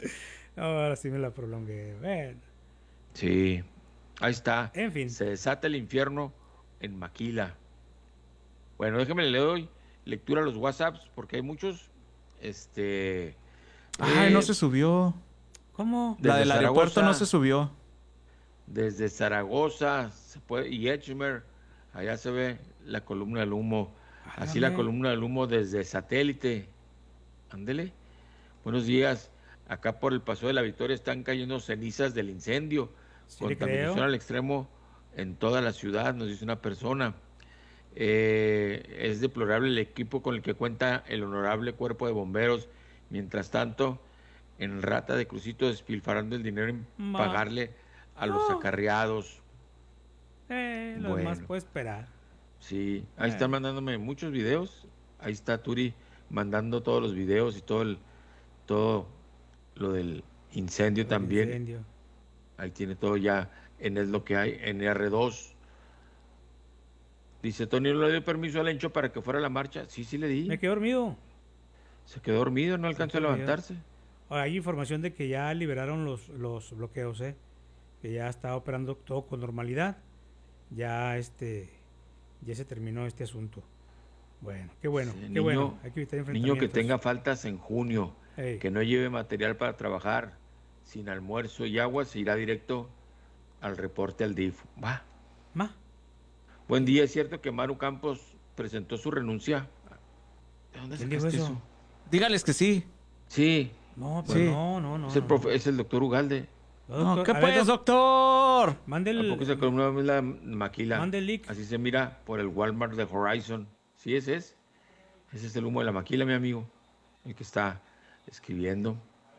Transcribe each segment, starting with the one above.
Ahora sí me la prolongué. Bueno, Sí, ahí está. en fin. Se desata el infierno en Maquila. Bueno, déjame le doy lectura a los WhatsApps porque hay muchos. Este, Ay, no eh, se subió. ¿Cómo? La desde del aeropuerto no se Zaragoza, subió. y Edgemer, allá se ve la columna del humo. Así la Válgame. columna del humo desde satélite. Ándele. Buenos días. Acá por el Paso de la Victoria están cayendo cenizas del incendio. Sí le Contaminación creo. al extremo en toda la ciudad, nos dice una persona. Es deplorable el equipo con el que cuenta el honorable cuerpo de bomberos. Mientras tanto, en rata de crucito despilfarrando el dinero en Ma. pagarle a los No. acarreados. Lo demás Bueno, puede esperar. sí, ahí están Eh, mandándome muchos videos. Ahí está Turi mandando todos los videos y todo lo del incendio el también. incendio. Ahí tiene todo ya en Es lo que hay, en R2. Dice, Tony, ¿no le dio permiso al Encho para que fuera a la marcha? Sí, sí le Me di. quedé dormido. Se quedó dormido, no Se alcanzó a quedó dormido. levantarse. Ahora, hay información de que ya liberaron los bloqueos, que ya está operando todo con normalidad. Ya ya se terminó este asunto. Bueno, qué bueno, Dice, qué bueno. niño, Hay que evitar niño que enfrentamientos. tenga faltas en junio, Ey, que no lleve material para trabajar, sin almuerzo y agua, se irá directo al reporte al DIF. Va. ma, Buen día, es cierto que Maru Campos presentó su renuncia. ¿De dónde ¿quién dijo sacaste eso? eso? Dígales que sí. Sí, No, pero Sí. no, no, no, es el, no, no. es el doctor Ugalde. No, No, doctor, ¿qué a ver, pues, doctor? mande ¿A poco es el columna de la maquila? mande el link. Así se mira por el Walmart de Horizon. Sí, ese es. Ese es el humo de la maquila, mi amigo. El que está escribiendo.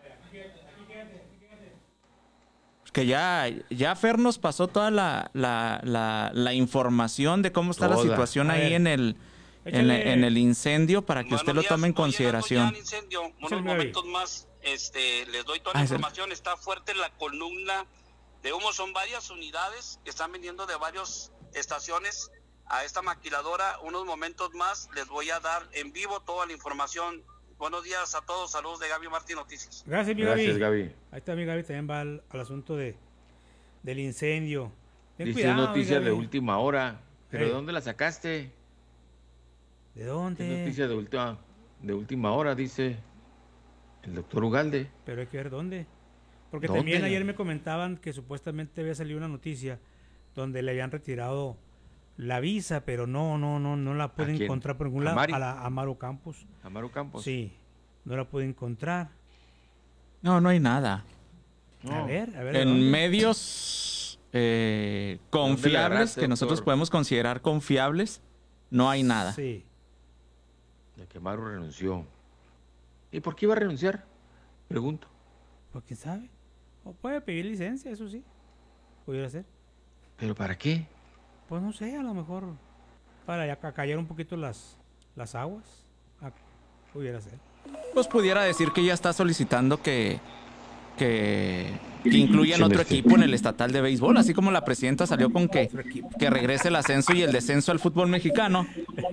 Que ya Fer nos pasó toda la información de cómo está la Toda. situación A ahí ver, en échale, el incendio para que usted Buenos lo tome días, en voy llegando ya consideración. al incendio, échale, unos mi Gaby. momentos más, les doy toda la Ah, es el- información, está fuerte la columna de humo, son varias unidades que están viniendo de varias estaciones a esta maquiladora, unos momentos más les voy a dar en vivo toda la información. Buenos días a todos, saludos de Gaby Martín Noticias. Gracias, mi Gracias, Gaby. Gaby. Ahí está mi Gaby, también va al asunto del incendio. Ten Dice cuidado, mi noticia de Gaby. última hora. ¿Pero de Ey, dónde la sacaste? ¿de ¿Qué dónde? noticia de última hora? Dice el doctor Ugalde. Pero hay que ver dónde. Porque ¿Dónde también la? ayer me comentaban que supuestamente había salido una noticia donde le habían retirado la visa, pero no la ¿A pude quién? encontrar por ningún ¿A lado. Mari? A Maru Campos. ¿A Maru Campos? Sí, no la pude encontrar. No, no hay nada. No. A ver, ¿de En dónde? medios ¿De dónde la confiables, agarraste, que nosotros doctor? podemos considerar confiables, no hay nada. Sí. De que Maru renunció. ¿Y por qué iba a renunciar? Pregunto. Pues quién sabe. O puede pedir licencia, eso sí. Pudiera ser. ¿Pero para qué? Pues no sé, a lo mejor para ya callar un poquito las aguas. Ah, pudiera ser. Pues pudiera decir que ya está solicitando que incluyan otro equipo en el estatal de béisbol, así como la presidenta salió con Otro equipo. que regrese el ascenso y el descenso al fútbol mexicano.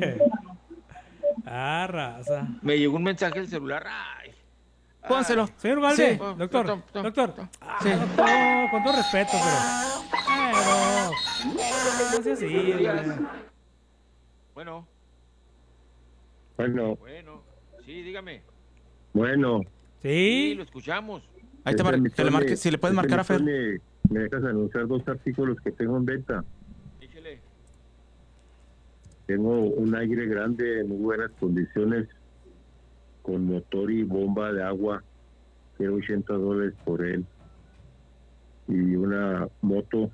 Ah, raza. Me llegó un mensaje al celular. ¡Ay! Pónselo. ¡Ay! Señor Valde, Sí. doctor, doctor. Sí. Doctor, con todo respeto, pero no sea así, hombre. Bueno, Bueno, bueno. Sí, dígame. bueno. Sí, lo Sí, escuchamos. Ahí te que le marque, si le puedes marcar a Fer. Me dejas anunciar 2 artículos que tengo en venta. Échale. Tengo un aire grande en muy buenas condiciones con motor y bomba de agua. Quiero $80 por él. Y una moto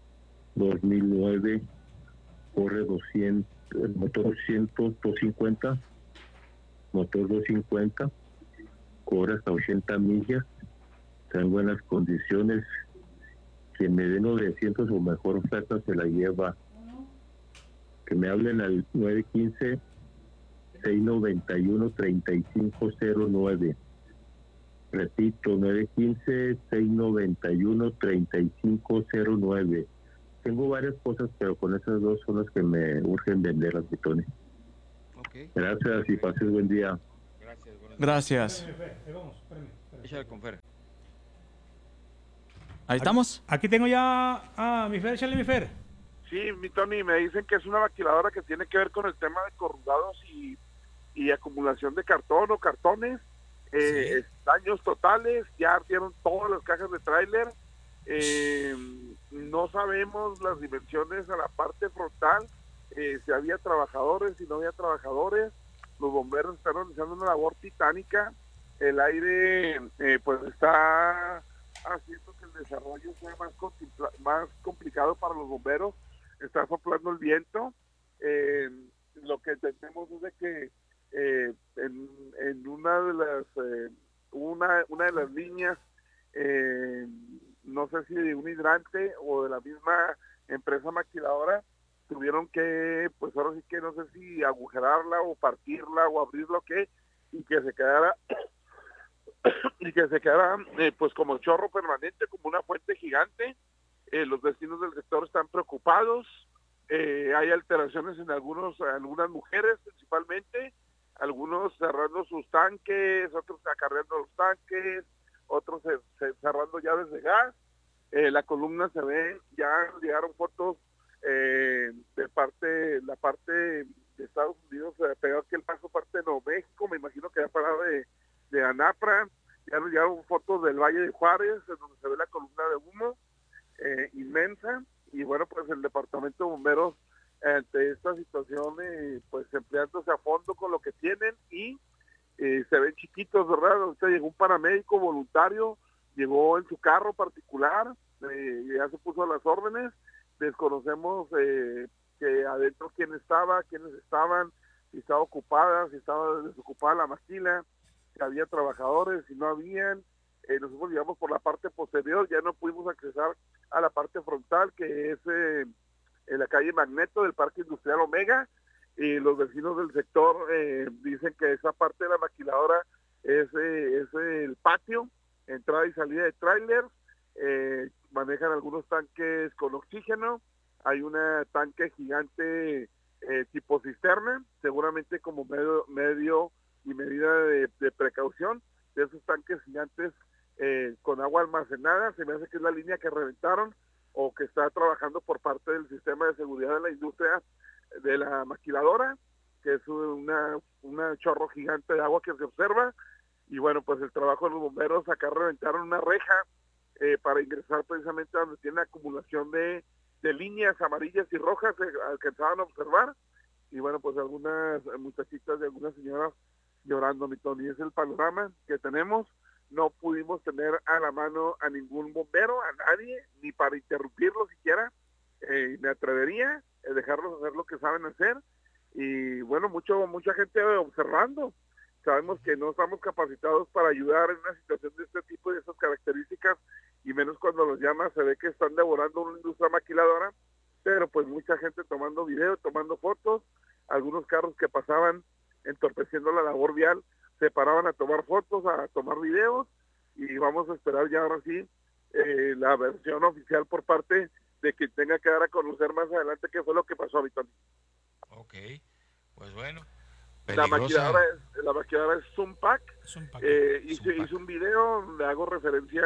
2009 corre 200, el motor 250, motor 250, corre hasta 80 millas, está en buenas condiciones. Quien me dé 900 o mejor oferta se la lleva. Que me hablen al 915-691-3509. Repito, 915-691-3509. Tengo varias cosas, pero con esas dos son las que me urgen vender, las Tony. Ok. Gracias y pases buen día. Gracias. Buenos días. Gracias. Ahí vamos, espérame. Échale con Fer. Ahí estamos. Aquí tengo ya a mi Fer, échale mi Fer. Sí, mi Tony, me dicen que es una maquiladora que tiene que ver con el tema de corrugados y acumulación de cartón o cartones, daños totales, ya ardieron todas las cajas de tráiler, no sabemos las dimensiones a la parte frontal, si había trabajadores, si no había trabajadores, los bomberos están realizando una labor titánica, el aire pues está haciendo que el desarrollo sea más complicado para los bomberos, está soplando el viento, lo que entendemos es de que en una de las una de las líneas, no sé si de un hidrante o de la misma empresa maquiladora, tuvieron que, pues ahora sí que no sé si agujerarla o partirla o abrirla o qué, y que se quedara pues como chorro permanente, como una fuente gigante. Los vecinos del sector están preocupados, hay alteraciones en algunas mujeres principalmente, algunos cerrando sus tanques, otros acarreando los tanques, otros cerrando llaves de gas. La columna se ve, ya llegaron fotos la parte de Estados Unidos, pegado aquí el Paso, parte de Nuevo México, me imagino que ya parado de Anapra, ya llegaron fotos del Valle de Juárez, en donde se ve la columna de humo inmensa, y bueno, pues el departamento de bomberos ante esta situación, pues empleándose a fondo con lo que tienen, y se ven chiquitos, ¿verdad? Ahorita llegó un paramédico voluntario, llegó en su carro particular, ya se puso a las órdenes, desconocemos que adentro quiénes estaban, si estaba ocupada, si estaba desocupada la maquila, si había trabajadores, si no habían. Nosotros llegamos por la parte posterior, ya no pudimos accesar a la parte frontal, que es en la calle Magneto del Parque Industrial Omega, y los vecinos del sector dicen que esa parte de la maquiladora es el patio, entrada y salida de tráiler, manejan algunos tanques con oxígeno, hay una tanque gigante tipo cisterna, seguramente como medio y medida de precaución, de esos tanques gigantes con agua almacenada. Se me hace que es la línea que reventaron o que está trabajando por parte del sistema de seguridad de la industria de la maquiladora, que es una chorro gigante de agua que se observa. Y bueno, pues el trabajo de los bomberos, acá reventaron una reja para ingresar precisamente a donde tiene acumulación de líneas amarillas y rojas, se alcanzaban a observar, y bueno, pues algunas muchachitas de algunas señoras llorando, mi Tony. Es el panorama que tenemos. No pudimos tener a la mano a ningún bombero, a nadie, ni para interrumpirlo siquiera. Me atrevería a dejarlos hacer lo que saben hacer, y bueno, mucha gente observando. Sabemos que no estamos capacitados para ayudar en una situación de este tipo y de estas características, y menos cuando los llamas se ve que están devorando una industria maquiladora, pero pues mucha gente tomando video, tomando fotos, algunos carros que pasaban entorpeciendo la labor vial se paraban a tomar fotos, a tomar videos, y vamos a esperar ya ahora sí la versión oficial por parte de quien tenga que dar a conocer más adelante qué fue lo que pasó, Vitón. Ok, pues bueno. La maquiladora es Zumpac. Hice un video donde hago referencia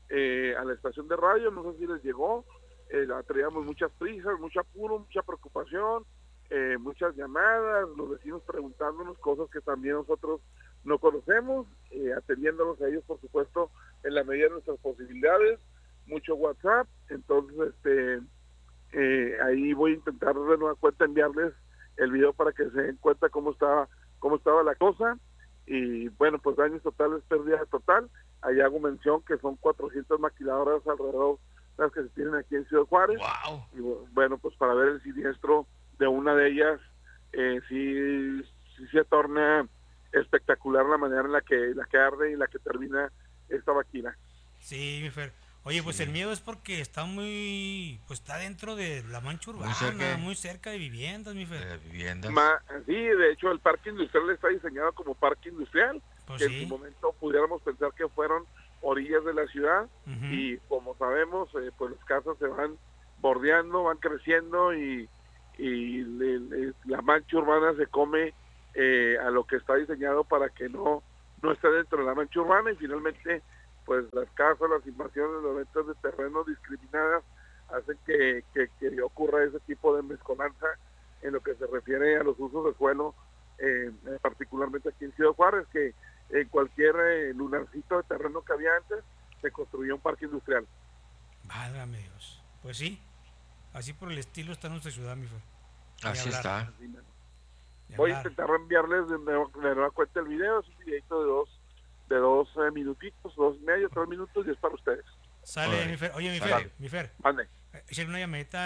a la estación de radio, no sé si les llegó, traíamos muchas prisas, mucho apuro, mucha preocupación, muchas llamadas, los vecinos preguntándonos cosas que también nosotros no conocemos, atendiéndolos a ellos, por supuesto, en la medida de nuestras posibilidades, mucho WhatsApp. Entonces ahí voy a intentar de nueva cuenta enviarles el video para que se den cuenta cómo estaba la cosa. Y bueno, pues daños totales, pérdida total. Ahí hago mención que son 400 maquiladoras alrededor las que se tienen aquí en Ciudad Juárez. Wow. Y bueno, pues para ver el siniestro de una de ellas, sí se torna espectacular la manera en la que arde y la que termina esta máquina. Sí, mi Fer. Oye, pues el miedo es porque está está dentro de la mancha urbana, muy cerca de viviendas, mi Fer. Viviendas. Sí, de hecho el parque industrial está diseñado como parque industrial, Pues que sí. en su momento pudiéramos pensar que fueron orillas de la ciudad, y como sabemos, pues las casas se van bordeando, van creciendo, y la mancha urbana se come a lo que está diseñado para que no esté dentro de la mancha urbana, y finalmente pues las casas, las invasiones, las ventas de terrenos discriminadas hacen que ocurra ese tipo de mezcolanza en lo que se refiere a los usos de suelo, particularmente aquí en Ciudad Juárez, que en cualquier lunarcito de terreno que había antes se construyó un parque industrial. Válgame Dios. Pues sí, así por el estilo está nuestra ciudad, mi Fer. Así está. Voy a intentar enviarles de nueva cuenta el video. Es un videito de dos minutitos, 2.5, 3 minutos, y es para ustedes. Sale, mi Fer. Oye, mi Fer. Ande. Échale una llamadita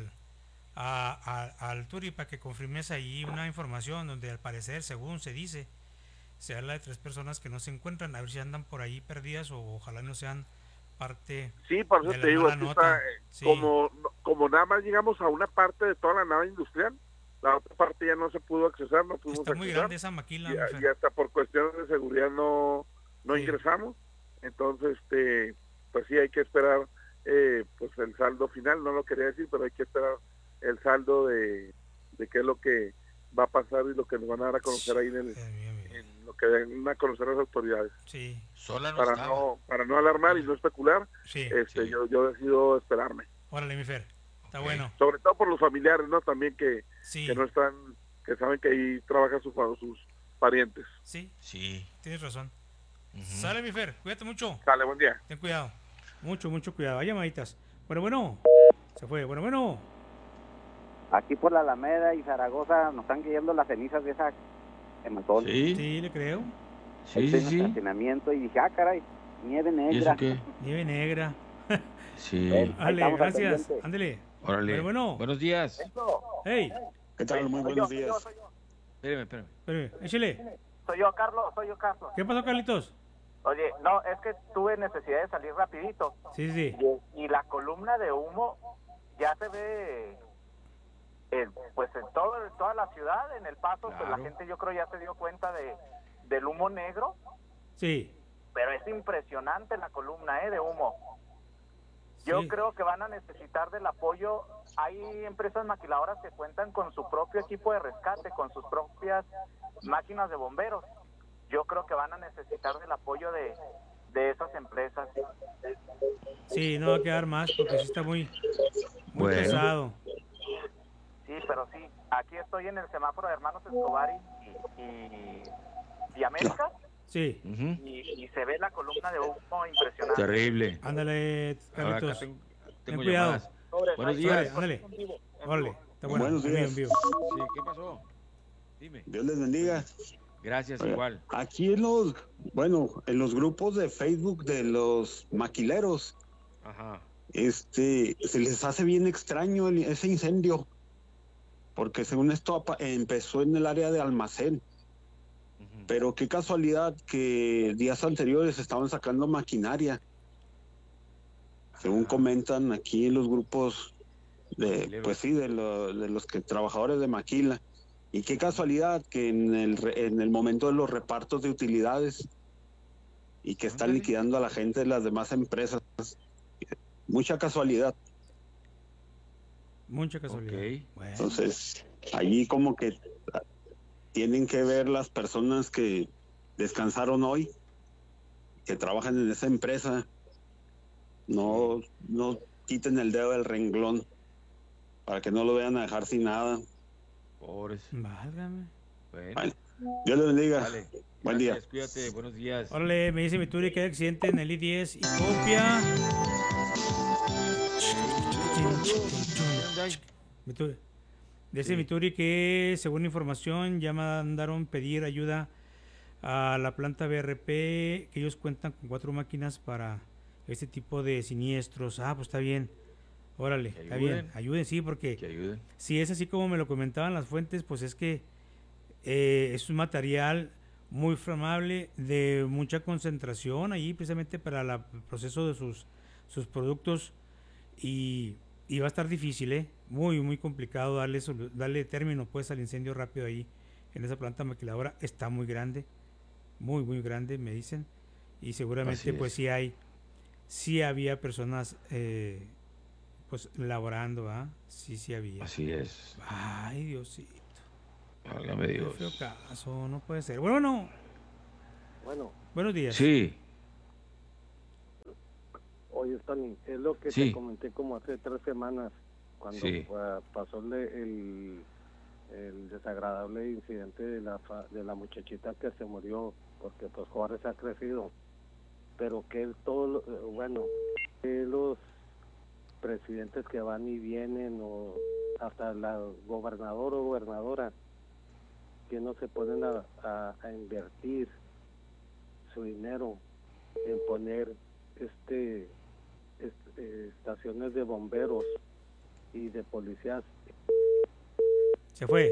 al Turi para que confirmes ahí una información donde al parecer, según se dice, se habla de 3 personas que no se encuentran, a ver si andan por ahí perdidas o ojalá no sean parte. Sí, por eso de te digo, mala nota. Sí. como nada más llegamos a una parte de toda la nave industrial, la otra parte ya no se pudo accesar, no pudimos Está muy accesar, grande esa maquila, mi Fer. y hasta por cuestiones de seguridad no Sí. ingresamos. Entonces, pues sí, hay que esperar pues el saldo final. No lo quería decir, pero hay que esperar el saldo de qué es lo que va a pasar y lo que nos van a dar a conocer ahí en lo que den a conocer las autoridades. Sí. Sola no Para estaba. para no alarmar y no especular, Sí. Sí. yo decido esperarme. Órale, mi Fer. Está Ok. bueno. Sobre todo por los familiares, ¿no? También que Sí. no están, que saben que ahí trabajan sus parientes. Sí, Sí. tienes razón. Ujú. Sale, mi Fer. Cuídate mucho. Dale, buen día. Ten cuidado. Mucho cuidado. Hay llamaditas. Bueno. Se fue. Bueno. Aquí por la Alameda y Zaragoza nos están cayendo las cenizas de esa quemazón. Sí, Sí, le creo. Ahí sí, estoy en sí. estacionamiento y dije, caray, nieve ¿Y negra. eso qué? Nieve negra. Sí. Bueno. Ahí Dale, estamos al gracias. pendiente. Ándele. Órale. Bueno. Buenos días. Hey, ¿Qué tal? Muy buenos días. Espérame. espérame, échale. Soy yo, Carlos. ¿Qué pasó, Carlitos? Oye, no, es que tuve necesidad de salir rapidito. Sí. Y la columna de humo ya se ve, pues en toda la ciudad, en El Paso, pues la Claro. gente yo creo ya se dio cuenta del humo negro, Sí. pero es impresionante la columna de humo. Yo Sí. creo que van a necesitar del apoyo. Hay empresas maquiladoras que cuentan con su propio equipo de rescate, con sus propias máquinas de bomberos. Yo creo que van a necesitar del apoyo de esas empresas. Sí, no va a quedar más porque sí está muy Bueno. pesado. Sí, pero sí, aquí estoy en el semáforo de Hermanos Escobar y América, Sí. Ujú. y se ve la columna de humo impresionante. Terrible. Ándale, Ahora acá Carlitos. tengo cuidado. llamadas. Sobre- Buenos ahí- días. Ándale. Órale. Está bueno. Buenos en vivo, días. en vivo. Sí, ¿qué pasó? Dime. Dios les bendiga. Gracias, Oiga, igual. Aquí en los grupos de Facebook de los maquileros, Ajá. se les hace bien extraño ese incendio, porque según esto empezó en el área de almacén, Ujú. pero qué casualidad que días anteriores estaban sacando maquinaria, según comentan aquí en los grupos Maquileros. de los que trabajadores de maquila. Y qué casualidad que en el momento de los repartos de utilidades y que están Ándale. liquidando a la gente de las demás empresas. Mucha casualidad. Mucha casualidad. Ok. Bueno. Entonces, allí como que tienen que ver las personas que descansaron hoy, que trabajan en esa empresa, no quiten el dedo del renglón para que no lo vayan a dejar sin nada. Pobres. Válgame. Bueno. Bueno, Dios les bendiga. Dale. Buen día. Gracias, cuídate. Buenos días. Órale, me dice mi Turi que hay accidente en el I-10 y copia. Mi Turi. Dice mi Turi que, según información, ya mandaron pedir ayuda a la planta BRP, que ellos cuentan con 4 máquinas para este tipo de siniestros. Ah, pues está bien. Órale, Que está bien. ayuden. Ayuden, sí, porque Que ayuden. si es así como me lo comentaban las fuentes, pues es que es un material muy flamable, de mucha concentración ahí precisamente para el proceso de sus productos y va a estar difícil, muy complicado darle término pues al incendio rápido ahí en esa planta maquiladora. Está muy grande, muy grande, me dicen, y seguramente Así pues es. sí había personas pues laborando, sí había. Así es. Ay, Diosito. Válgame Qué Dios. feo caso, no puede ser. Bueno, buenos días. Sí. Oye, Tony, es lo que Sí. te comenté como hace 3 semanas, cuando Sí. pasó el desagradable incidente de la muchachita que se murió, porque pues Juárez ha crecido, pero que que los presidentes que van y vienen, o hasta la gobernador o gobernadora, que no se ponen a invertir su dinero en poner estaciones de bomberos y de policías. Se fue.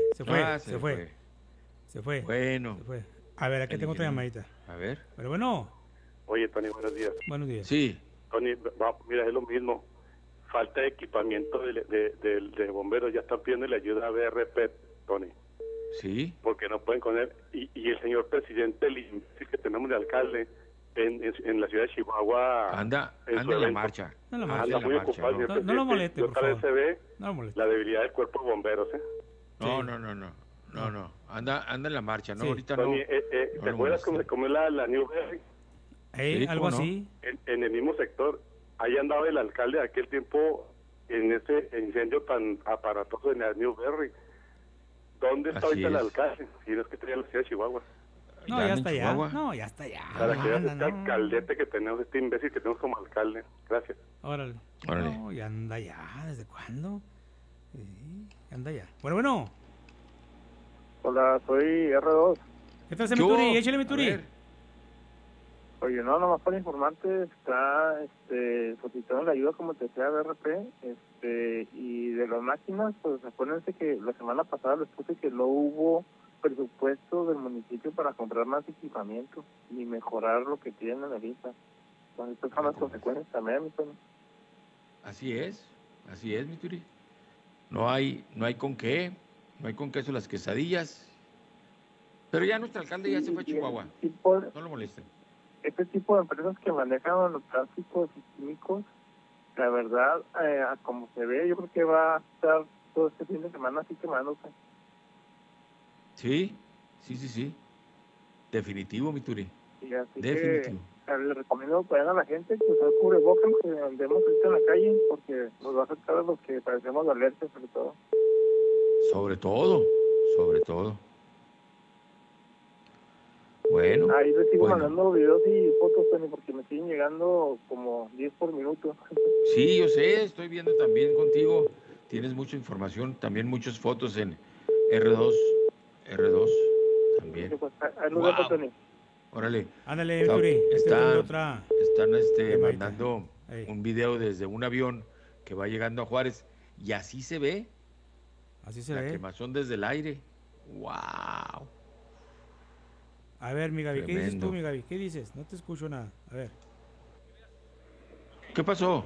Bueno. Se fue. A ver, aquí tengo otra llamadita. A ver. Pero bueno. Oye, Tony, buenos días. Buenos días. Sí. Tony, mira, es lo mismo. Falta de equipamiento de bomberos. Ya están pidiendo la ayuda a BRP, Tony. Sí. Porque no pueden poner. Y el señor presidente, el imbécil que tenemos de alcalde en la ciudad de Chihuahua. Anda en la marcha. Anda muy ocupado. No lo moleste, por favor. Se ve No lo moleste. la debilidad del cuerpo de bomberos, ¿eh? No. Anda en la marcha, ¿no? Sí. Ahorita Tony, no. ¿te acuerdas cómo es la Newberry? Sí, algo así. En el mismo sector. Ahí andaba el alcalde de aquel tiempo en ese incendio tan aparatoso en la Newberry. ¿Dónde está Así ahorita el es. alcalde? Si no es que tenía la ciudad de Chihuahua. No, ya está allá. No, ya está allá. Para que veas Anda, este alcaldete que tenemos, este imbécil que tenemos como alcalde. Gracias. Órale. Órale. No, ya anda ya. ¿Desde cuándo? Sí, anda ya. Bueno. Hola, soy R2. ¿Qué tal, Mituri? Échale, Mituri. Oye, no, nomás para informarte, está solicitando la ayuda, como te decía, BRP, y de las máquinas, pues acuérdense que la semana pasada les puse que no hubo presupuesto del municipio para comprar más equipamiento y mejorar lo que tienen ahorita. Entonces, estas son las consecuencias también, mi Tony. Así es, Mituri. No hay con qué son las quesadillas. Pero ya nuestro alcalde ya se fue a Chihuahua. No lo molesten. Este tipo de empresas que manejan los plásticos y químicos, la verdad, como se ve, yo creo que va a estar todo este fin de semana así quemándose. Sí. Definitivo, Mituri. Y así Definitivo. que les recomiendo que vayan a la gente que use cubrebocas, que andemos ahorita en la calle, porque nos va a afectar a los que padecemos de alergia, sobre todo. Sobre todo. Bueno. Ahí les sigo mandando videos y fotos, Tony, porque me siguen llegando como 10 por minuto. Sí, yo sé, estoy viendo también contigo. Tienes mucha información, también muchas fotos en R2 también. Ahí nos vemos, Tony. Órale. Ándale, Mituri. Están llamadita. mandando un video desde un avión que va llegando a Juárez y así se ve. Así se la ve. quemazón desde el aire. ¡Wow! A ver, mi Gaby, ¿qué dices Tremendo. tú, mi Gaby? ¿Qué dices? No te escucho nada. A ver. ¿Qué pasó?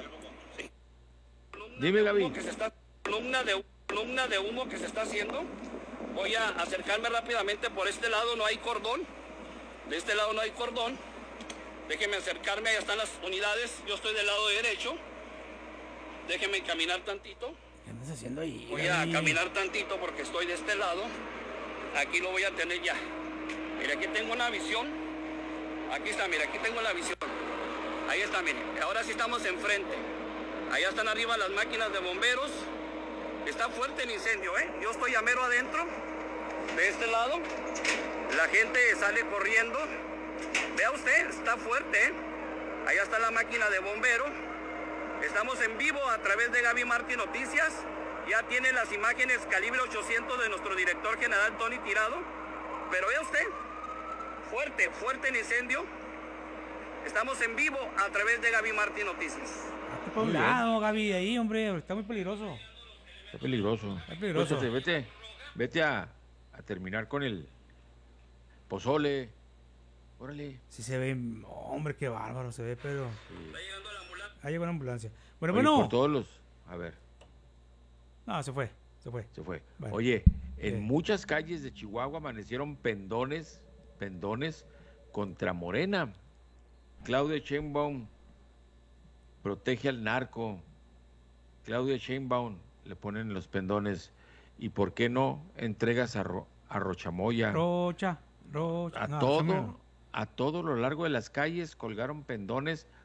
Dime, Gaby. Columna de humo que se está haciendo. Voy a acercarme rápidamente. Por este lado no hay cordón. De este lado no hay cordón. Déjenme acercarme. Ahí están las unidades. Yo estoy del lado derecho. Déjenme caminar tantito. ¿Qué andas haciendo ahí? Voy a caminar tantito porque estoy de este lado. Aquí lo voy a tener ya. Mira, aquí tengo una visión. Aquí está, mira, aquí tengo la visión. Ahí está, mire. Ahora sí estamos enfrente. Allá están arriba las máquinas de bomberos. Está fuerte el incendio, ¿eh? Yo estoy a mero adentro. De este lado. La gente sale corriendo. Vea usted, está fuerte, ¿eh? Allá está la máquina de bombero. Estamos en vivo a través de Gaby Martí Noticias. Ya tiene las imágenes calibre 800 de nuestro director general Tony Tirado. Pero vea usted, fuerte el incendio. Estamos en vivo a través de Gaby Martí Noticias. Por un lado, Gaby, ahí, hombre, está muy peligroso. Está peligroso. Está peligroso. Vete a terminar con el pozole. Órale. Sí se ve, hombre, qué bárbaro se ve, pero... Está llegando la ambulancia. Ahí llegó la ambulancia. Oye, Bueno. por todos los... A ver. No, se fue. Bueno, oye, en muchas calles de Chihuahua amanecieron pendones contra Morena. Claudia Sheinbaum protege al narco. Claudia Sheinbaum le ponen los pendones. ¿Y por qué no entregas a Rochamoya? Rocha. A todo lo largo de las calles colgaron pendones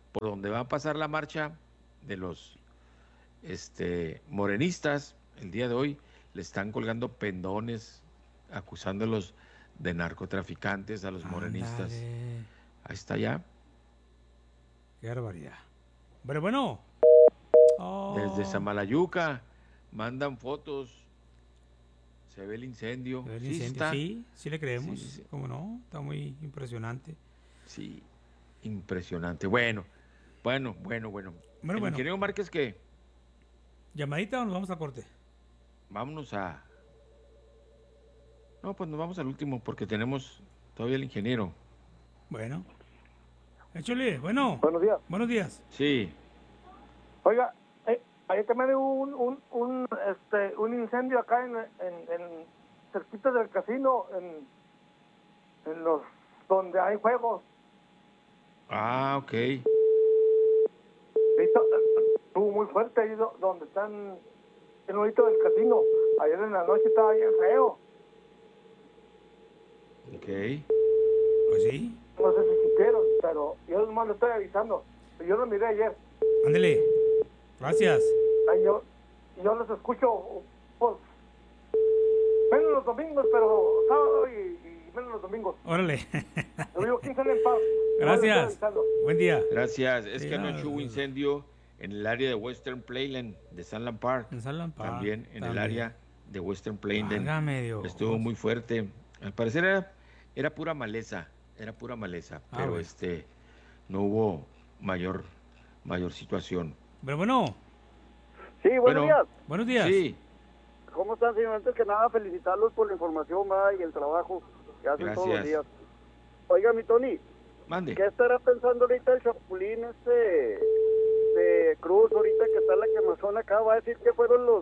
por donde va a pasar la marcha de los morenistas el día de hoy, le están colgando pendones acusándolos de narcotraficantes a los morenistas. Ándale. Ahí está ya. Qué barbaridad. Pero bueno. Desde Samalayuca mandan fotos. Se ve el incendio. El Sí, incendio, está. sí le creemos. Sí. ¿Cómo no? Está muy impresionante. Sí, impresionante. Bueno. El ingeniero Márquez, ¿qué? ¿Llamadita o nos vamos a corte? Vámonos a... No, pues nos vamos al último porque tenemos todavía el ingeniero. Bueno. Échale, bueno. Buenos días. Buenos días. Sí. Oiga, ayer también hubo un incendio acá en cerquita del casino, en los donde hay juegos. Ah, ok. Estuvo muy fuerte ahí donde están en el horito del casino. Ayer en la noche estaba bien feo. Ok. Pues sí. No sé si supieron, pero yo nomás lo estoy avisando. Yo lo miré ayer. Ándele. Gracias. Ay, yo los escucho, pues, menos los domingos, pero sábado y menos los domingos. Órale. Yo vivo 15 en paz. Gracias. Buen día. Gracias. Es Sí, que anoche hubo incendio en el área de Western Plainland de Sunland Park. En Sunland Park. También en el área de Western Plainland. Válgame Dios. Estuvo muy fuerte. Al parecer era pura maleza. Pero bueno. no hubo mayor situación. Pero bueno. Sí, buenos días. Buenos días. Sí. ¿Cómo están, señor? Antes que nada, felicitarlos por la información y el trabajo que hacen todos los días. Oiga, mi Tony, mande. ¿Qué estará pensando ahorita el chapulín de Cruz, ahorita que está la quemazón acá? Va a decir que fueron lo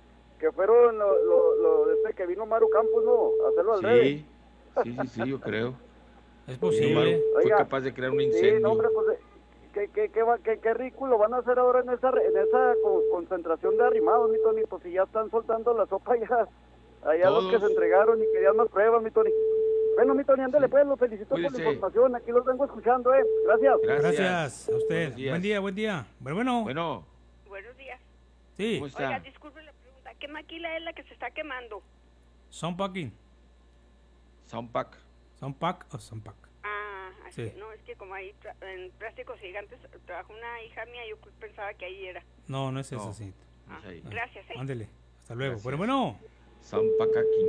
que vino Maru Campos, ¿no? A hacerlo al revés. Sí, yo creo. Es posible. Fue capaz de crear un incendio. Sí, no, hombre, pues, ¿qué ridículo van a hacer ahora en esa concentración de arrimados, mi Tony? Pues si ya están soltando la sopa allá los que se entregaron y querían más pruebas, mi Tony. Bueno, mi Tony, ándale, pues, los felicito por la información. Aquí los vengo escuchando, Gracias. Gracias a usted. Buen día. Bueno. Buenos días. Sí. ¿Cómo está? Oiga, disculpe la pregunta. ¿Qué maquila es la que se está quemando? Soundpacking. Soundpack. ¿Soundpack o Soundpack? Ah, así. Sí. No, es que como ahí en plásticos gigantes trabaja una hija mía, yo pensaba que ahí era. No es eso, sí. Gracias, Ándele. Hasta luego. Gracias. Pero bueno. Soundpacking.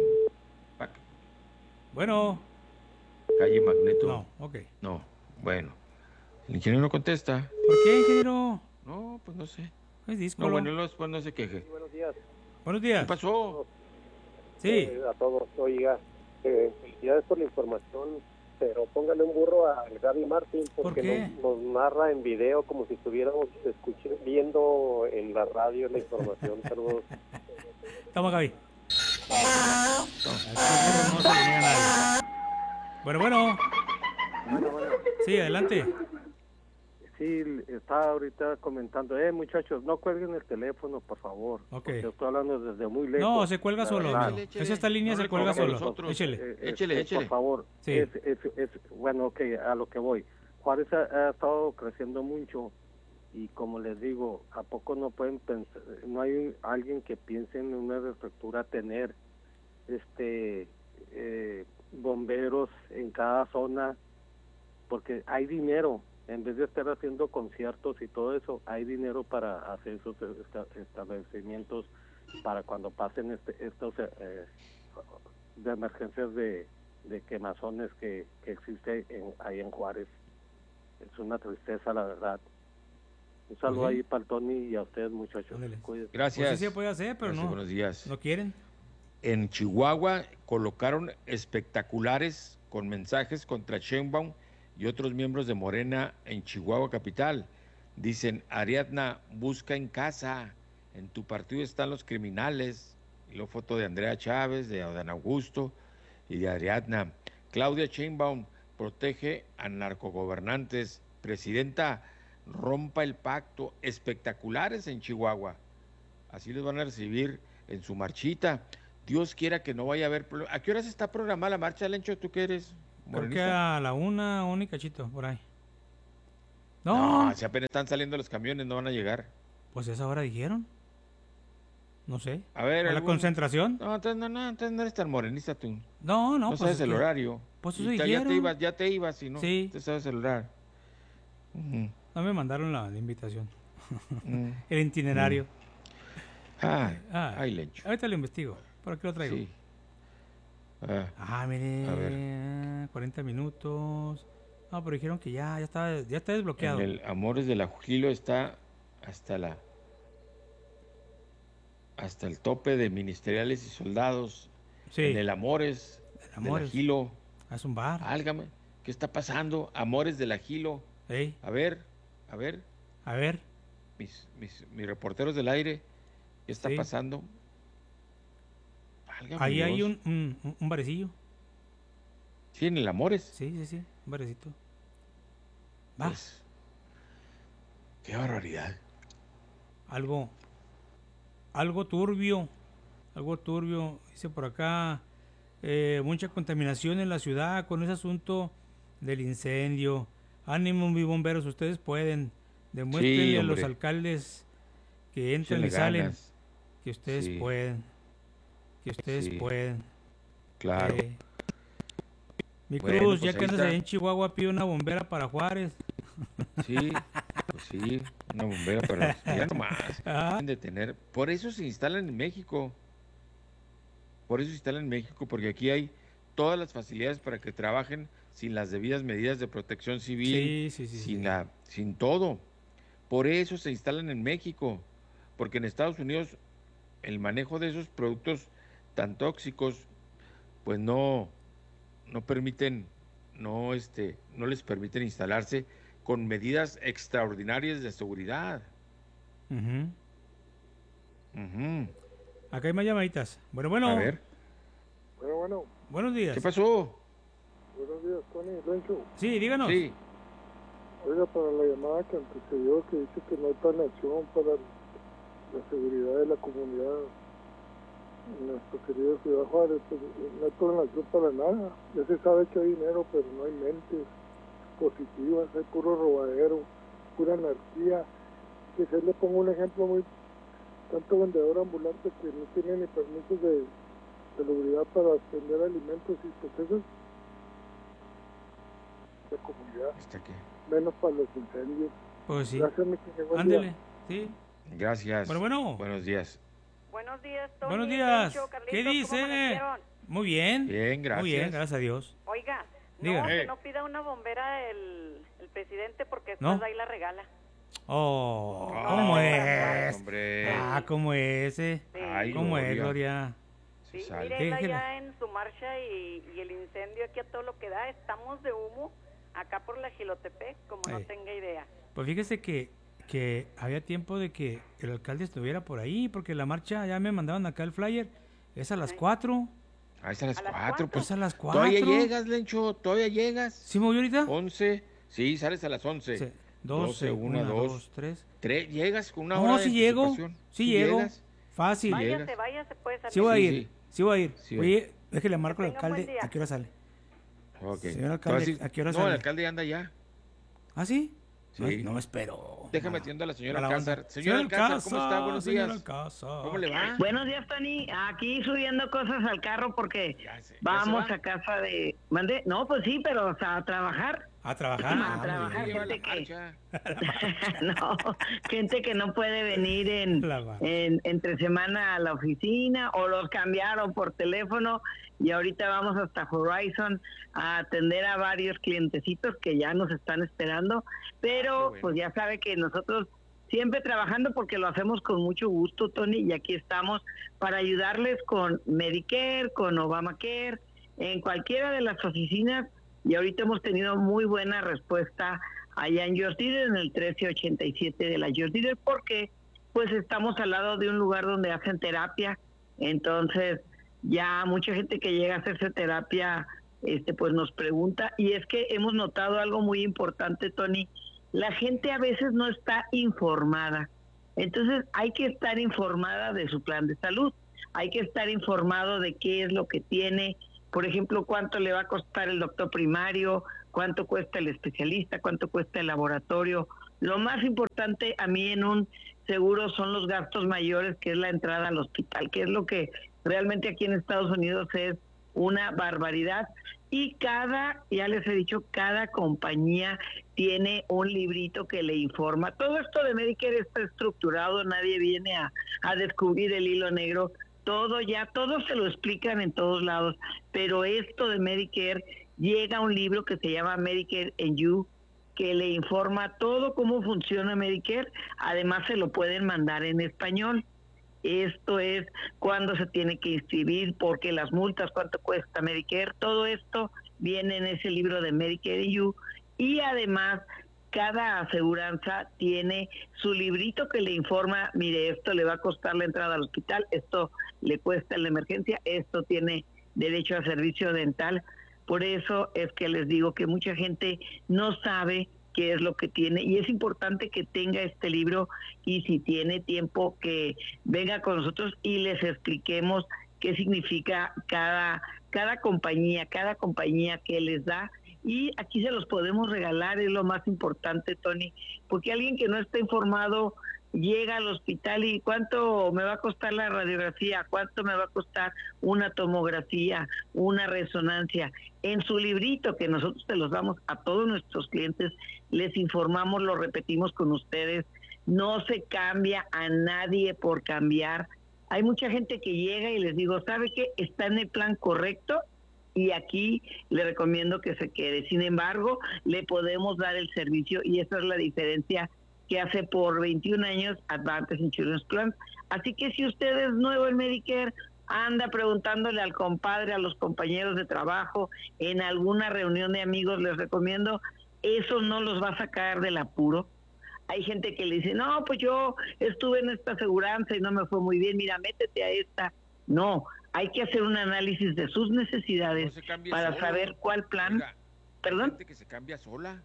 Bueno. Calle Magneto. No, ok. No, bueno. El ingeniero no contesta. ¿Por qué, ingeniero? No, pues no sé. Es disco. No, bueno, después no se queje. Sí, buenos días. Buenos días. ¿Qué pasó? Sí. A todos. Oiga, felicidades por la información, pero póngale un burro a Gaby Martín porque nos narra en video como si estuviéramos viendo en la radio la información. Saludos. Toma, Gaby. No se le niega a nadie. Bueno. Sí, adelante. Sí, estaba ahorita comentando, muchachos, no cuelguen el teléfono, por favor. Okay. Porque estoy hablando desde muy lejos. No, se cuelga solo. Esta línea se cuelga solo. Échele. Por favor. Sí. Bueno, ok, a lo que voy. Juárez ha estado creciendo mucho y como les digo, ¿a poco no pueden pensar, no hay alguien que piense en una reestructura tener bomberos en cada zona? Porque hay dinero. En vez de estar haciendo conciertos y todo eso, hay dinero para hacer esos establecimientos para cuando pasen estos de emergencias de quemazones que existe ahí en Juárez. Es una tristeza, la verdad. Un saludo ahí para el Tony y a ustedes, muchachos. Gracias. Pues sí se puede hacer, pero no. Buenos días. ¿No quieren? En Chihuahua colocaron espectaculares con mensajes contra Sheinbaum y otros miembros de Morena en Chihuahua capital. Dicen: Ariadna, busca en casa, en tu partido están los criminales. Y la foto de Andrea Chávez, de Adán Augusto y de Ariadna. Claudia Sheinbaum protege a narcogobernantes. Presidenta, rompa el pacto. Espectaculares en Chihuahua. Así los van a recibir en su marchita. Dios quiera que no vaya a haber... ¿A qué horas está programada la marcha, Lencho? ¿Tú qué eres? Creo que a la 1 y cachito, por ahí. No. Si apenas están saliendo los camiones, no van a llegar. Pues esa hora dijeron. No sé. A ver, ¿La concentración? No, entonces no eres tan morenista tú. No, No pues sabes es el que- horario. Pues eso Y dijeron. ya te ibas, si no, Sí. te sabes el horario. Ujú. No me mandaron la invitación. Mm. El itinerario. Ay, Lencho. Ahorita lo investigo. ¿Por qué lo traigo? Sí. Mire. A ver. 40 minutos. No, pero dijeron que ya está desbloqueado. En el Amores de la Gilo está hasta el tope de ministeriales y soldados. Sí. En el Amores, Amores. de la Gilo. Es un bar. Álgame, ¿qué está pasando? Amores de la Gilo. Ey. A ver. A ver. Mis reporteros del aire, ¿qué está Sí. pasando? Válgame Ahí hay Dios. un barecillo. Sí, en el Amores. Sí, un barecito. Va. Pues, qué barbaridad. Algo turbio. Dice por acá, mucha contaminación en la ciudad con ese asunto del incendio. Ánimo, mis bomberos, ustedes pueden. Demuéstrenle Sí, a los hombre. alcaldes que entran Échenle y salen. ganas. Que ustedes Sí. pueden. Que ustedes Sí. pueden. Claro. Mi Bueno, Cruz, pues ya ahí que andas está. ahí en Chihuahua, pide una bombera para Juárez. Sí, pues sí, una bombera, pero ya nomás. Ah. Deben de tener. Por eso se instalan en México. Porque aquí hay todas las facilidades para que trabajen sin las debidas medidas de protección civil, Sí. sin todo. Por eso se instalan en México, porque en Estados Unidos el manejo de esos productos tan tóxicos, pues no permiten, no les permiten instalarse con medidas extraordinarias de seguridad. Ujú. Ujú. Acá hay más llamaditas. Bueno. A ver, Bueno, Buenos días. ¿qué pasó? buenos días, Tony Lencho. Sí, díganos. Sí. Oiga, para la llamada que antecedió, que dice que no hay planeación para la seguridad de la comunidad en nuestro querido Ciudad Juárez, pues no hay planeación para nada. Ya se sabe que hay dinero, pero no hay mentes positivas, hay puro robadero, pura anarquía. Que se le pongo un ejemplo muy tanto vendedor ambulante que no tiene ni permisos de seguridad para vender alimentos y pues eso es la comunidad, menos para los incendios. Pues sí. Gracias, mi querido. Buen Ándele. día. Sí. Gracias. Bueno. Buenos días. Buenos días, Tony. Buenos días. Lencho, Carlitos, ¿Qué ¿cómo dice? amanecieron? Muy bien. Bien, gracias. Muy bien, gracias a Dios. Oiga, Diga. no, que no pida una bombera el presidente porque ¿No? después ahí la regala. Oh, Ah, ¿cómo es? hombre. ¿Cómo es? Ay, ¿Cómo es, Gloria. Gloria? Sí, sale. mire, él Déjela. allá en su marcha y el incendio aquí a todo lo que da, estamos de humo acá por la Gilotepec, como no Ey. tenga idea. Pues fíjese que había tiempo de que el alcalde estuviera por ahí, porque la marcha, ya me mandaban acá el flyer, es a las 4. Ahí están las 4. Pues Pues a las 4. todavía llegas, Lencho, todavía llegas. ¿Sí me voy ahorita? 11. Sí, sales a las 11. Sí. 12, 1, 2, 3. 3. Llegas con una No, hora de sí llego. anticipación. Sí llego. llegas. Fácil. Váyase, váyase, puede salir. Sí voy a Sí, ir. sí. Sí voy a ir. Sí. Oye, déjele marco al tenga un buen alcalde. día. ¿A qué hora sale? Ok. Señor alcalde, Entonces, ¿a qué hora no, sale? el alcalde anda ya. ¿Ah, sí? Sí. No me espero. Déjame atiendo a la señora Mala Alcázar. onda. Señora Alcázar, ¿cómo está? Buenos señor días. Alcázar. ¿Cómo le va? Buenos días, Tony. Aquí subiendo cosas al carro porque vamos va? a casa de... ¿Mande? No, pues sí, pero a trabajar. A trabajar. A muy trabajar, bien. gente no, gente que no puede venir entre semana a la oficina o los cambiaron por teléfono y ahorita vamos hasta Horizon a atender a varios clientecitos que ya nos están esperando, pero pues ya sabe que nosotros siempre trabajando porque lo hacemos con mucho gusto, Tony, y aquí estamos para ayudarles con Medicare, con Obamacare, en cualquiera de las oficinas. Y ahorita hemos tenido muy buena respuesta allá en George Diller, en el 1387 de la George Diller, porque pues estamos al lado de un lugar donde hacen terapia. Entonces ya mucha gente que llega a hacerse terapia pues nos pregunta, y es que hemos notado algo muy importante, Tony. La gente a veces no está informada. Entonces hay que estar informada de su plan de salud, hay que estar informado de qué es lo que tiene. Por ejemplo, cuánto le va a costar el doctor primario, cuánto cuesta el especialista, cuánto cuesta el laboratorio Lo más importante a mí en un seguro son los gastos mayores, que es la entrada al hospital, que es lo que realmente aquí en Estados Unidos es una barbaridad. Y ya les he dicho, cada compañía tiene un librito que le informa. Todo esto de Medicare está estructurado, nadie viene a descubrir el hilo negro. Todo se lo explican en todos lados. Pero esto de Medicare, llega un libro que se llama Medicare and You, que le informa todo cómo funciona Medicare. Además se lo pueden mandar en español. Esto es cuándo se tiene que inscribir, porque las multas, cuánto cuesta Medicare, todo esto viene en ese libro de Medicare and You. Y además cada aseguranza tiene su librito que le informa, mire, esto le va a costar la entrada al hospital, esto le cuesta la emergencia, esto tiene derecho a servicio dental. Por eso es que les digo que mucha gente no sabe qué es lo que tiene, y es importante que tenga este libro, y si tiene tiempo que venga con nosotros y les expliquemos qué significa cada compañía que les da, y aquí se los podemos regalar, es lo más importante, Tony, porque alguien que no está informado llega al hospital y ¿cuánto me va a costar la radiografía? ¿Cuánto me va a costar una tomografía, una resonancia? En su librito, que nosotros se los damos a todos nuestros clientes, les informamos, lo repetimos con ustedes, no se cambia a nadie por cambiar. Hay mucha gente que llega y les digo, ¿sabe qué? Está en el plan correcto y aquí le recomiendo que se quede. Sin embargo, le podemos dar el servicio, y esa es la diferencia que hace por 21 años Advantage Insurance Plan. Así que si usted es nuevo en Medicare, anda preguntándole al compadre, a los compañeros de trabajo, en alguna reunión de amigos, les recomiendo, eso no los va a sacar del apuro. Hay gente que le dice, no, pues yo estuve en esta aseguranza y no me fue muy bien, mira, métete a esta. No, hay que hacer un análisis de sus necesidades para saber cuál plan. Oiga, ¿perdón? Gente que se cambia sola.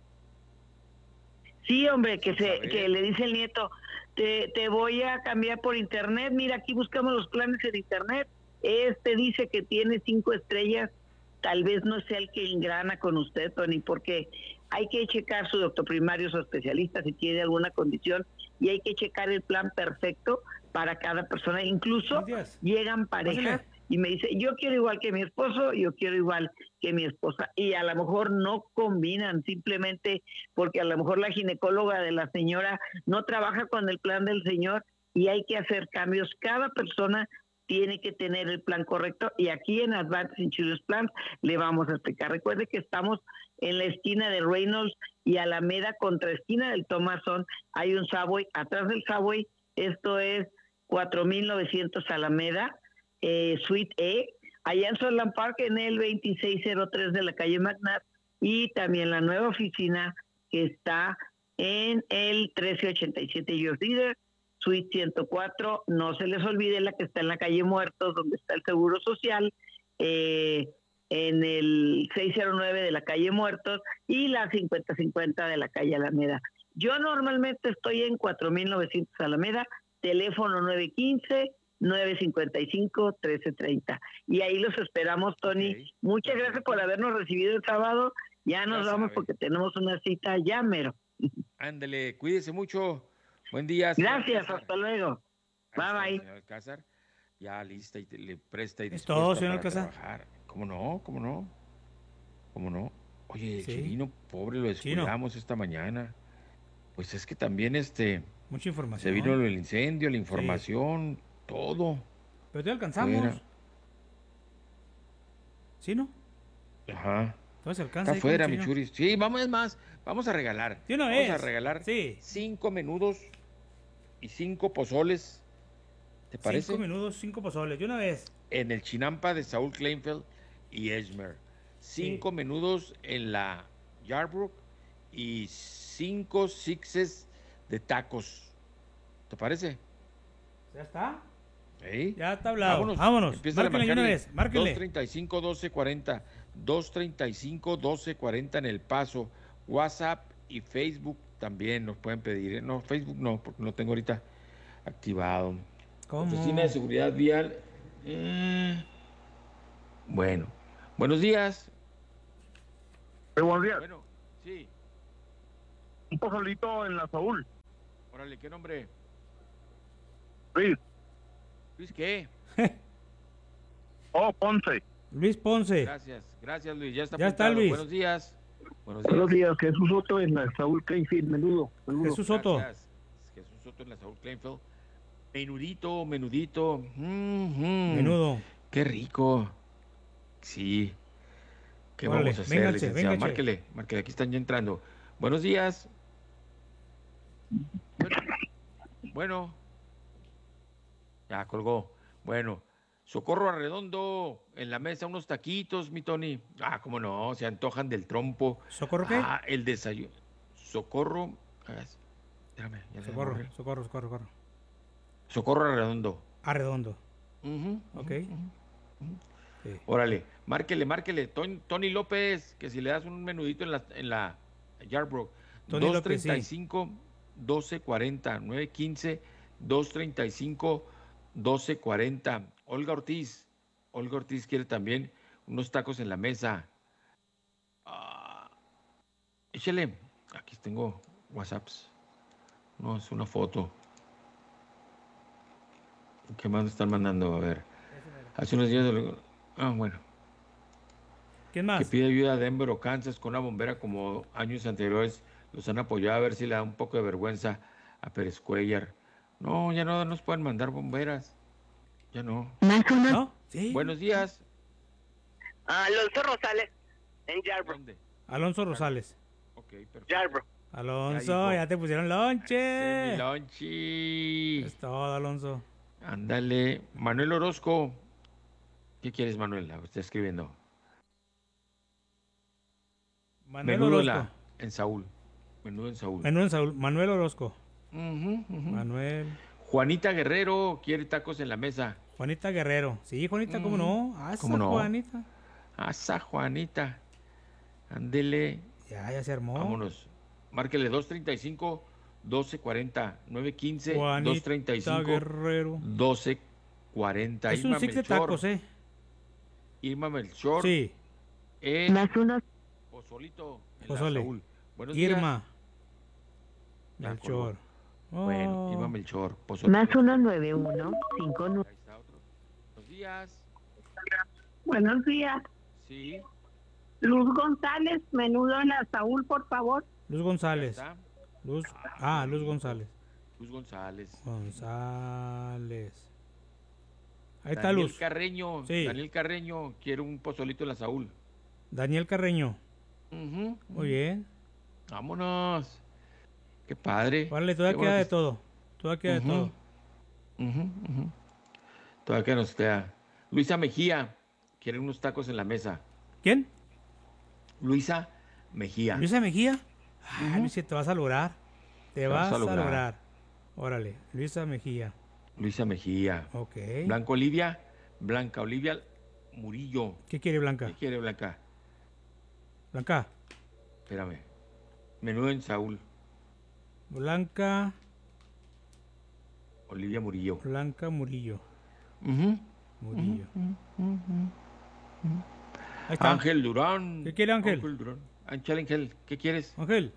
Sí, hombre, que le dice el nieto, te voy a cambiar por internet, mira, aquí buscamos los planes en internet, este dice que tiene 5 estrellas, tal vez no sea el que engrana con usted, Tony, porque hay que checar su doctor primario, su especialista, si tiene alguna condición, y hay que checar el plan perfecto para cada persona. Incluso llegan parejas y me dice, yo quiero igual que mi esposo, yo quiero igual que mi esposa, y a lo mejor no combinan, simplemente porque a lo mejor la ginecóloga de la señora no trabaja con el plan del señor, y hay que hacer cambios. Cada persona tiene que tener el plan correcto, y aquí en Advantage Insurance Plan le vamos a explicar. Recuerde que estamos en la esquina de Reynolds y Alameda, contra esquina del Thomason, hay un Subway, atrás del Subway, esto es 4900 Alameda, Suite E, allá en Solon Park, en el 2603 de la calle McNabb, y también la nueva oficina que está en el 1387 George Reader, Suite 104, no se les olvide la que está en la calle Muertos, donde está el Seguro Social, en el 609 de la calle Muertos, y la 5050 de la calle Alameda. Yo normalmente estoy en 4900 Alameda, teléfono 915-955-1330. Y ahí los esperamos, Tony. Okay. Muchas gracias por habernos recibido el sábado. Ya nos vamos porque tenemos una cita ya mero. Ándele, cuídese mucho. Buen día. Gracias, hasta luego. Bye, bye. Señor Alcázar, ya lista y le presta y ¿Es todo, señor Alcázar? Trabajar. ¿Cómo no? Oye, sí. Chirino, pobre, lo descuidamos esta mañana. Pues es que también mucha información. Se vino el incendio, la información, todo. Pero te alcanzamos. Fuera. ¿Sí, no? Ajá. Entonces alcanza. Está fuera, mi Churis. Sí, vamos a regalar. Vamos a regalar 5 menudos y 5 pozoles. ¿Te parece? 5 menudos, 5 pozoles, de una vez. En el Chinampa de Saúl Kleinfeld y Esmer. 5 menudos en la Yarbrough y 5 sixes de tacos. ¿Te parece? ¿Ya está? ¿Sí? Ya está hablado. Vámonos. Márquenle una vez. Márquenle. 235-1240. 235-1240 en El Paso. WhatsApp y Facebook también nos pueden pedir. No, Facebook no, porque no tengo ahorita activado. ¿Cómo? Oficina de Seguridad Vial. Bueno. Buenos días. Buenos días. Bueno, sí. Un pozolito en la Saúl. Órale, ¿qué nombre? Luis. ¿Luis qué? Ponce. Luis Ponce. Gracias Luis, ya está Ya está, apuntado. Luis. Buenos días. Buenos días, Jesús Soto en la Saúl Kleinfield, menudo. Jesús Soto. Gracias. Jesús Soto en la Saúl Kleinfield. Menudito. Menudo. Qué rico. Sí. ¿Qué Órale, vamos a hacer, véngase, licenciado? véngase. Márquele, aquí están ya entrando. Buenos días. Bueno. Ya colgó. Bueno. Socorro Arredondo, en la mesa unos taquitos, mi Tony. Cómo no, se antojan del trompo. ¿Socorro qué? El desayuno. Socorro. Espérame, ya se me borré. Socorro. Socorro Arredondo. Arredondo. Ok. Sí. Órale, márquele. Tony López, que si le das un menudito en la Yarbrough. Tony López, 235 1240 915 235 1240. Olga Ortiz quiere también unos tacos en la mesa. Échale, aquí tengo WhatsApps. No, es una foto. ¿Qué más están mandando? A ver. Hace unos días... bueno. ¿Quién más? Que pide ayuda a Denver o Kansas con una bombera como años anteriores. Los han apoyado, a ver si le da un poco de vergüenza a Pérez Cuellar. No, ya no nos pueden mandar bomberas. Ya no. ¿No? Sí. Buenos días. Alonso Rosales, en Yarbrough. ¿Dónde? Alonso Rosales. Ok, perfecto. Yarbrough. Alonso, ya te pusieron lonche. Mi lonchi. Es todo, Alonso. Ándale. Manuel Orozco. ¿Qué quieres, Manuel? Está escribiendo. Manuel Orozco. En Saúl. Menudo en Saúl. Manuel Orozco. Manuel. Juanita Guerrero quiere tacos en la mesa. Juanita Guerrero. Sí, Juanita, ¿cómo no? ¿Cómo no? Juanita. Juanita. Ándele. Ya se armó. Vámonos. Márquele 235 1240 915 Juanita 235 Guerrero. 1240. Es un six de tacos, Irma Melchor. Sí. Más unos. Pozolito. Pozole. Buenos Irma. días. Melchor. Bueno, Irma Melchor. Pozole. Más 191 59. Ahí está otro. Buenos días. Buenos días. Sí. Luz González, menudo en la Saúl, por favor. Luz González. Luz González. Luz González. Ahí está Daniel Luz. Carreño. Sí. Daniel Carreño quiere un pozolito en la Saúl. Daniel Carreño. Muy bien. Vámonos. Qué padre. Vale, todavía queda de todo. Todavía queda de todo. Todavía que nos queda. Luisa Mejía quiere unos tacos en la mesa. ¿Quién? Luisa Mejía. ¿Luisa Mejía? Luisa, te vas a lograr. Te vas a lograr. Órale, Luisa Mejía. Luisa Mejía. Ok. Blanca Olivia Murillo. ¿Qué quiere Blanca? ¿Qué quiere Blanca? Blanca. Espérame. Menudo en Saúl. Blanca. Olivia Murillo. Blanca Murillo. Murillo. Ahí está. Ángel Durán. ¿Qué quiere Ángel? Ángel, ¿qué quieres? Ángel.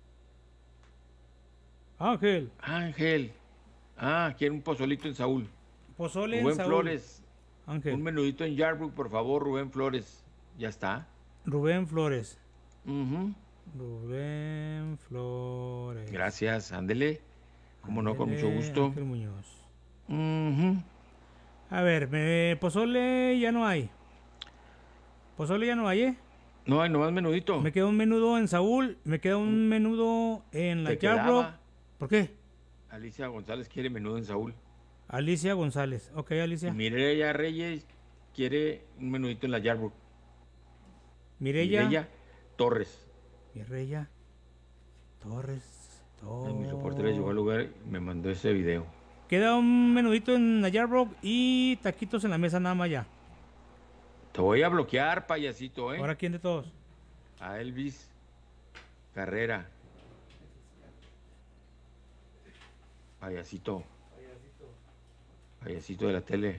Quiere un pozolito en Saúl. Pozole Rubén en Saúl. Flores. Ángel. Un menudito en Yarbrough, por favor, Rubén Flores. Ya está. Rubén Flores. Rubén Flores. Gracias, ándele. Como no, con mucho gusto. Ángel Muñoz. A ver, pozole ya no hay. Pozole ya no hay, ¿eh? No hay, nomás menudito. Me queda un menudo en Saúl, me queda un menudo en la Yarbrough. ¿Por qué? Alicia González quiere menudo en Saúl. Alicia González. Ok, Alicia. Mireya Reyes quiere un menudito en la Yarbrough. Mireya Torres. Mireya Torres. Mi reportera llegó al lugar y me mandó ese video. Queda un menudito en la Yarbrough y taquitos en la mesa nada más ya. Te voy a bloquear, payasito, ¿eh? ¿Ahora quién de todos? A Elvis Carrera. Payasito. Payasito de la tele.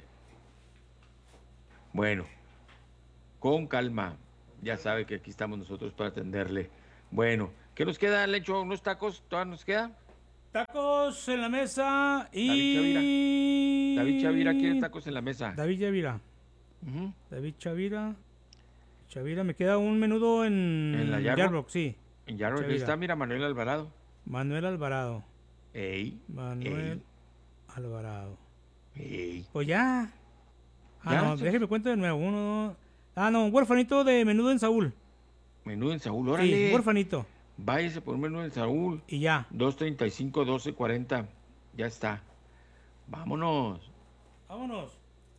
Bueno, con calma. Ya sabe que aquí estamos nosotros para atenderle. Bueno, ¿Qué nos queda, Lecho? ¿Unos tacos? ¿Todavía nos queda? Tacos en la mesa y... David Chavira quiere tacos en la mesa. David Chavira. David Chavira. Chavira, me queda un menudo en la Yarbrough, sí. En Yarbrough Chavira. está, mira, Manuel Alvarado. Manuel Alvarado. Manuel Alvarado. Ey. Pues ya. ¿Ya? No, déjeme cuento de nuevo. Un huerfanito de menudo en Saúl. Menudo en Saúl, órale. Sí, un huerfanito. Váyase por un menudo en Saúl. Y ya. 235-1240. Ya está. Vámonos. Vámonos.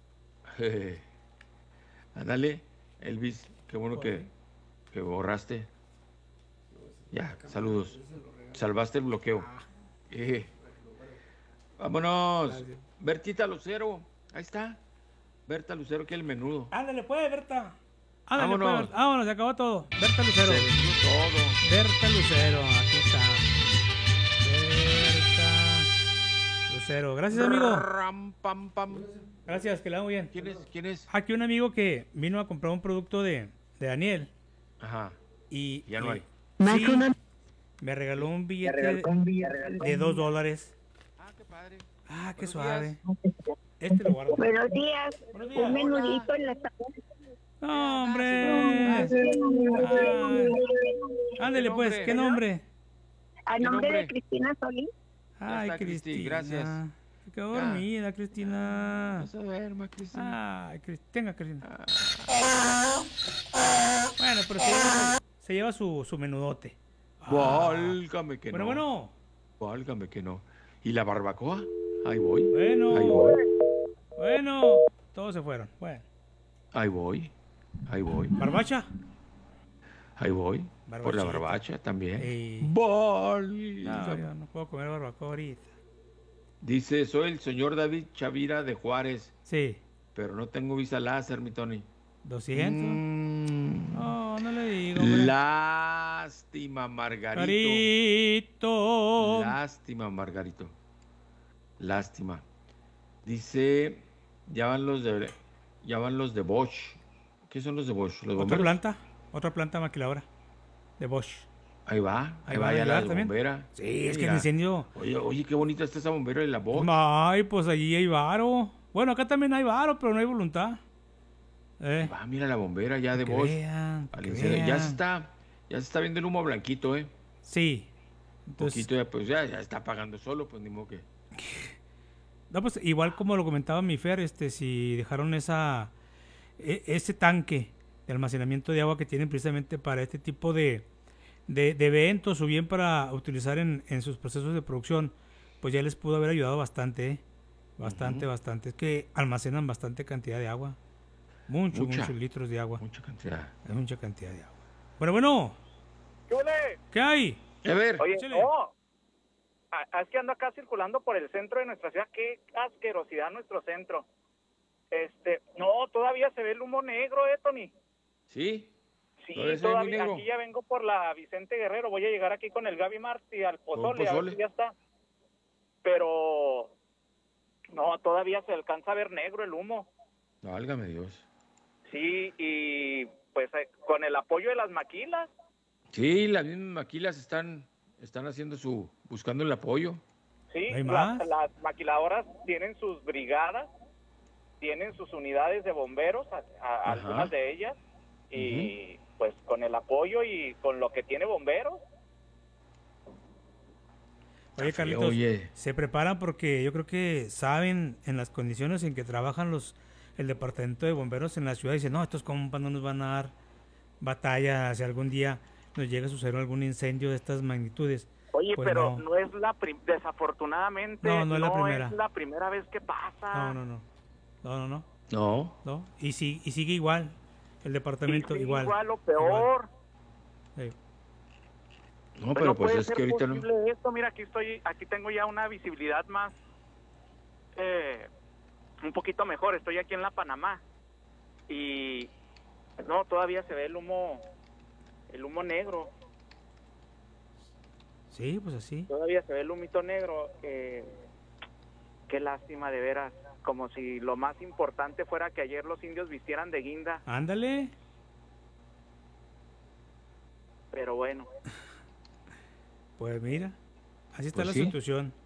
Ándale, Elvis. Qué bueno que borraste. Ya, saludos. Salvaste el bloqueo. Vámonos. Bertita Lucero. Ahí está. Berta Lucero, que el menudo. Ándale, pues, Berta. Ándale, Vámonos. pues, vámonos, se acabó todo. Berta Lucero. Se vendió todo. Berta Lucero, aquí está. Berta Lucero. Gracias, amigo. Ram, pam, pam. Gracias, que le va muy bien. ¿Quién es? Aquí un amigo que vino a comprar un producto de Daniel. Ajá. Y ya no hay. Sí, me regaló un billete de $2. Ah, qué padre. Ah, qué suave. Este lo guardo. Buenos días. Un menudito en la No, hombre. Ándele, pues, ¿qué nombre? A nombre de Cristina Solís. Ay, está, Cristi, Cristina. gracias. Se quedó dormida, Cristina. No se duerma, Cristina. Ay, tenga, Cristina. Bueno, pero se lleva su menudote. Válgame que Bueno, no. bueno. Válgame que no. ¿Y la barbacoa? Ahí voy. Bueno. Ahí voy. Bueno, todos se fueron. Bueno. Ahí voy. Ahí voy. ¿Barbacha? Ahí voy. Por la Barbachita. barbacha también. No, yo no puedo comer barbacoa ahorita. Dice, soy el señor David Chavira de Juárez. Sí. Pero no tengo visa láser, mi Tony. 200. No, no le digo. Hombre. Lástima, Margarito. Lástima, Margarito. Lástima. Dice, ya van los de Bosch. ¿Qué son los de Bosch? ¿Los bomberos? Otra planta maquiladora de Bosch. Ahí va a ya la también. bombera. Sí, es que el incendio. Oye, qué bonita está esa bombera de la Bosch. Ay, pues allí hay varo. Bueno, acá también hay varo, pero no hay voluntad. Mira la bombera ya de Bosch. Ya se está viendo el humo blanquito, Sí. Entonces, poquito pues ya está apagando solo, pues ni modo que. No, pues igual como lo comentaba mi Fer, si dejaron ese tanque de almacenamiento de agua que tienen precisamente para este tipo de eventos o bien para utilizar en sus procesos de producción, pues ya les pudo haber ayudado bastante, bastante. Es que almacenan bastante cantidad de agua. Muchos litros de agua. Mucha cantidad. Es mucha cantidad de agua. Bueno. ¿Qué hay? A ver. Oye, no. Es que ando acá circulando por el centro de nuestra ciudad. Qué asquerosidad nuestro centro. No, todavía se ve el humo negro, Tony. ¿Sí? Sí, todavía. Aquí ya vengo por la Vicente Guerrero. Voy a llegar aquí con el Gaby Martí al Pozole. A ver si ya está. Pero no, todavía se alcanza a ver negro el humo. Válgame Dios. Sí, y pues con el apoyo de las maquilas. Sí, las mismas maquilas están haciendo buscando el apoyo. Sí, las maquiladoras tienen sus brigadas, tienen sus unidades de bomberos, algunas de ellas, y pues con el apoyo y con lo que tiene bomberos. Oye, Carlitos, se preparan porque yo creo que saben en las condiciones en que trabajan el departamento de bomberos en la ciudad. Dicen, no, estos compas no nos van a dar batalla si algún día nos llega a suceder algún incendio de estas magnitudes. Oye, pues pero no es desafortunadamente, no es la primera vez que pasa. No. Y sigue igual, el departamento igual. Igual o peor. Sí. No, pero pues es que ahorita no. Esto, mira, aquí tengo ya una visibilidad más, un poquito mejor. Estoy aquí en la Panamá y no, todavía se ve el humo negro. Sí, pues así. Todavía se ve el humito negro. Qué lástima, de veras. Como si lo más importante fuera que ayer los indios vistieran de guinda. Ándale. Pero bueno. Pues mira, así está Pues la sí. situación.